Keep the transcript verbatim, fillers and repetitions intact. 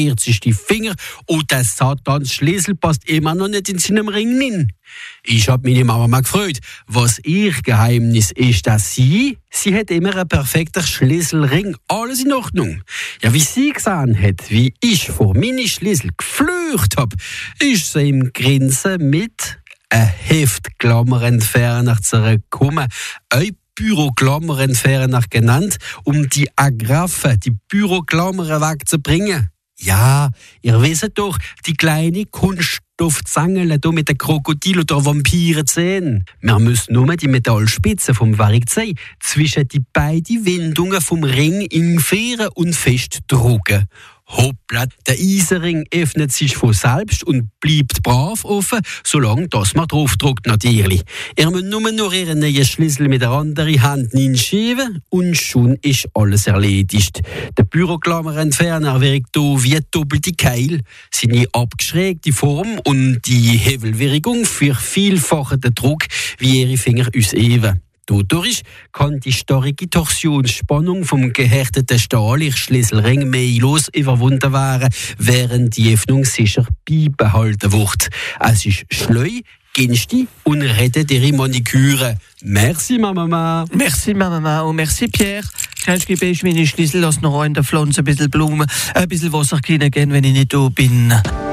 sich die Finger und der Satansschlüssel passt immer noch nicht in seinem Ring hin. Ich hab meine Mama mal gefragt, was ihr Geheimnis ist, dass sie, sie hat immer einen perfekten Schlüsselring, alles in Ordnung. Ja, wie sie gesehen hat, wie ich vor meine Schlüssel geflücht hab, ist sie im Grinsen mit einem Heftklammerentferner zurückgekommen. Ein Büroklammerentferner genannt, um die Agraffe, die Büroklammern wegzubringen. Ja, ihr wisst doch, die kleine Kunststoffzange hier mit den Krokodil- oder Vampirenzähnen. Wir müssen nur die Metallspitze vom Werkzeug zwischen die beiden Windungen vom Ring infieren und festdrücken. Hoppla, der Eisenring öffnet sich von selbst und bleibt brav offen, solange das man draufdrückt natürlich. Ihr müsst nur noch Ihren neuen Schlüssel mit der anderen Hand hinschieben und schon ist alles erledigt. Der Büroklammerentferner wirkt hier wie doppelte Keil. Seine abgeschrägte Form und die Hebelwirkung für vielfachen Druck wie Ihre Finger ausüben. Dadurch kann die starke Torsionsspannung vom gehärteten Stahlschlüsselring mehrlos überwunden werden, während die Öffnung sicher beibehalten wird. Es ist schnell, günstig und rettet ihre Maniküre. Merci, Mama. Merci, Mama. Und merci, Pierre. Kannst du meine Schlüssel, lass noch in der Pflanze ein bisschen Blumen, ein bisschen Wasser reingehen, wenn ich nicht da bin.